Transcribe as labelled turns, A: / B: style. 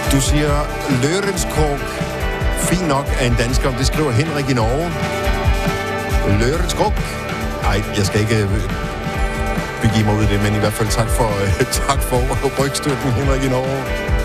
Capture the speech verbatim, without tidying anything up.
A: Du siger Lørenskog. Fint nok af en dansker. Det skriver Henrik i Norge. Lørenskog. Ej, jeg skal ikke begive mig ud i det, men i hvert fald tak for, tak for rygstøtten, Henrik i Norge.